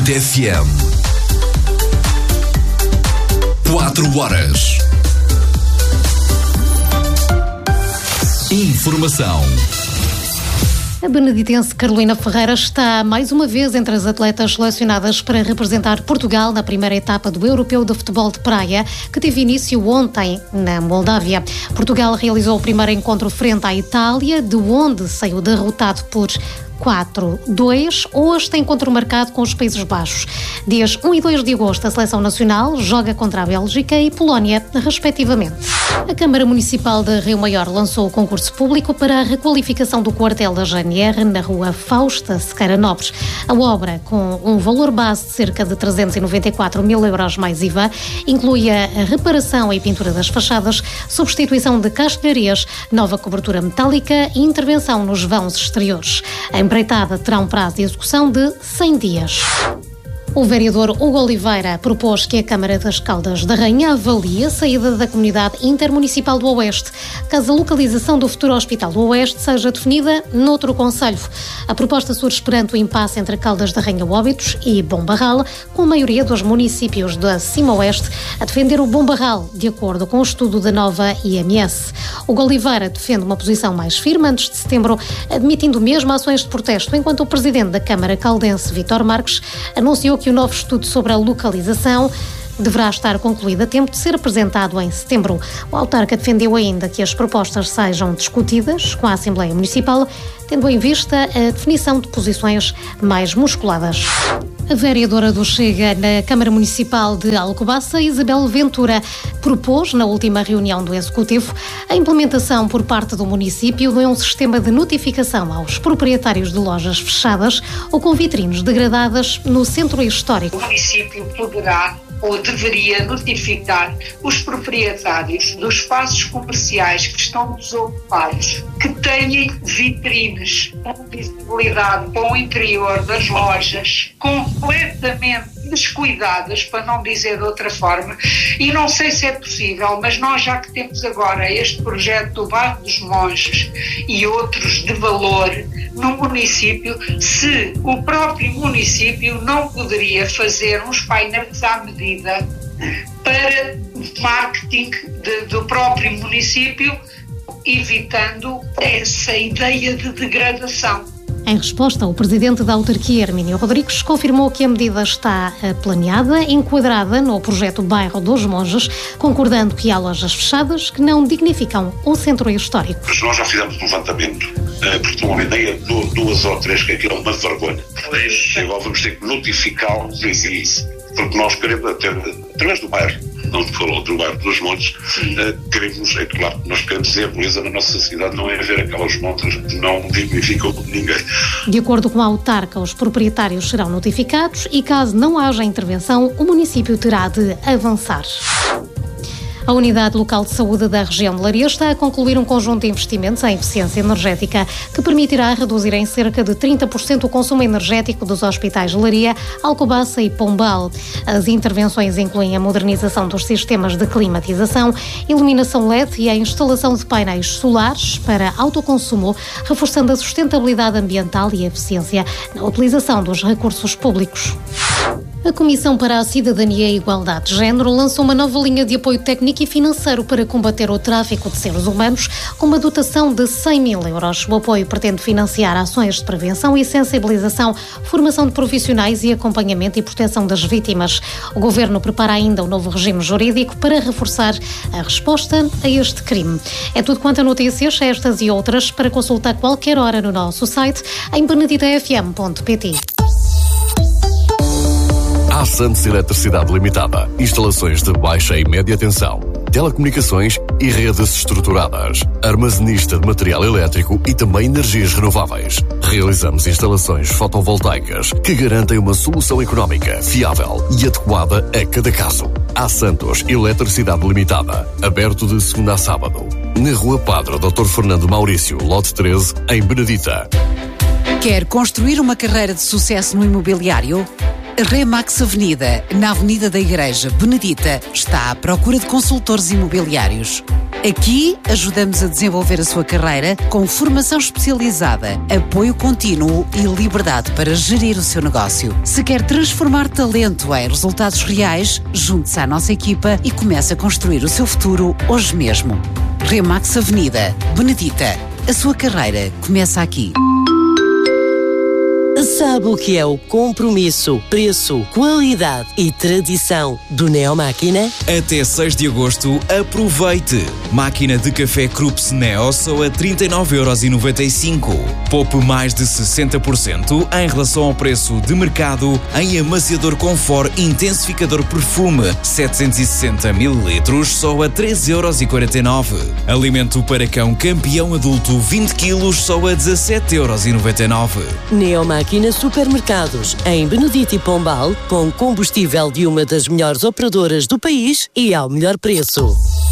Benedita FM. 4 horas. Informação. A beneditense Carolina Ferreira está mais uma vez entre as atletas selecionadas para representar Portugal na primeira etapa do Europeu de Futebol de Praia, que teve início ontem na Moldávia. Portugal realizou o primeiro encontro frente à Itália, de onde saiu derrotado por 4-2. Hoje tem encontro marcado com os Países Baixos. Dias 1 e 2 de agosto, a Seleção Nacional joga contra a Bélgica e Polónia, respectivamente. A Câmara Municipal de Rio Maior lançou o concurso público para a requalificação do quartel da GNR na rua Fausta Sequeira Nobres. A obra, com um valor base de cerca de 394 mil euros mais IVA, inclui a reparação e pintura das fachadas, substituição de castelharias, nova cobertura metálica e intervenção nos vãos exteriores. A empreitada terá um prazo de execução de 100 dias. O vereador Hugo Oliveira propôs que a Câmara das Caldas da Rainha avalie a saída da Comunidade Intermunicipal do Oeste, caso a localização do futuro Hospital do Oeste seja definida noutro concelho. A proposta surge perante o impasse entre Caldas da Rainha Óbidos e Bombarral, com a maioria dos municípios da Cima Oeste a defender o Bombarral, de acordo com o estudo da nova IMS. Hugo Oliveira defende uma posição mais firme antes de setembro, admitindo mesmo ações de protesto, enquanto o presidente da Câmara caldense, Vítor Marques, anunciou que o novo estudo sobre a localização deverá estar concluído a tempo de ser apresentado em setembro. O autarca defendeu ainda que as propostas sejam discutidas com a Assembleia Municipal, tendo em vista a definição de posições mais musculadas. A vereadora do Chega na Câmara Municipal de Alcobaça, Isabel Ventura, propôs na última reunião do Executivo a implementação por parte do município de um sistema de notificação aos proprietários de lojas fechadas ou com vitrines degradadas no centro histórico. O município poderá ou deveria notificar os proprietários dos espaços comerciais que estão desocupados, que têm vitrines com visibilidade para o interior das lojas, completamente descuidadas, para não dizer de outra forma, e não sei se é possível, mas nós já que temos agora este projeto do Bairro dos Monges e outros de valor no município, se o próprio município não poderia fazer uns painéis à medida para marketing do próprio município, evitando essa ideia de degradação. Em resposta, o presidente da autarquia, Hermínio Rodrigues, confirmou que a medida está planeada, enquadrada no projeto Bairro dos Monges, concordando que há lojas fechadas que não dignificam o centro histórico. Mas nós já fizemos um levantamento, porque tinha uma ideia, 2 ou 3, que aquilo é uma vergonha. Agora vamos ter que notificá-los e dizer isso, porque nós queremos, através do bairro, não falou do Bairro dos Montes, queremos, é claro, nós queremos dizer a beleza na nossa cidade, não é ver aquelas montas que não dignificam ninguém. De acordo com a autarca, os proprietários serão notificados e, caso não haja intervenção, o município terá de avançar. A Unidade Local de Saúde da região de Leiria está a concluir um conjunto de investimentos em eficiência energética que permitirá reduzir em cerca de 30% o consumo energético dos hospitais de Leiria, Alcobaça e Pombal. As intervenções incluem a modernização dos sistemas de climatização, iluminação LED e a instalação de painéis solares para autoconsumo, reforçando a sustentabilidade ambiental e a eficiência na utilização dos recursos públicos. A Comissão para a Cidadania e Igualdade de Género lançou uma nova linha de apoio técnico e financeiro para combater o tráfico de seres humanos, com uma dotação de 100 mil euros. O apoio pretende financiar ações de prevenção e sensibilização, formação de profissionais e acompanhamento e proteção das vítimas. O Governo prepara ainda um novo regime jurídico para reforçar a resposta a este crime. É tudo quanto a notícias, estas e outras, para consultar qualquer hora no nosso site em beneditafm.pt. A Santos Eletricidade Limitada. Instalações de baixa e média tensão, telecomunicações e redes estruturadas, armazenista de material elétrico e também energias renováveis. Realizamos instalações fotovoltaicas que garantem uma solução económica, fiável e adequada a cada caso. A Santos Eletricidade Limitada. Aberto de segunda a sábado. Na Rua Padre Dr. Fernando Maurício, lote 13, em Benedita. Quer construir uma carreira de sucesso no imobiliário? A Remax Avenida, na Avenida da Igreja, Benedita, está à procura de consultores imobiliários. Aqui ajudamos a desenvolver a sua carreira com formação especializada, apoio contínuo e liberdade para gerir o seu negócio. Se quer transformar talento em resultados reais, junte-se à nossa equipa e comece a construir o seu futuro hoje mesmo. Remax Avenida, Benedita. A sua carreira começa aqui. Sabe o que é o compromisso, preço, qualidade e tradição do Neomáquina? Até 6 de agosto, aproveite! Máquina de café Krups Neo só a 39,95€. Poupe mais de 60% em relação ao preço de mercado em amaciador Confort Intensificador Perfume 760 ml só a 13,49€. Alimento para cão campeão adulto 20 kg só a 17,99€. Neomáquina Supermercados, em Benedito e Pombal, com combustível de uma das melhores operadoras do país e ao melhor preço.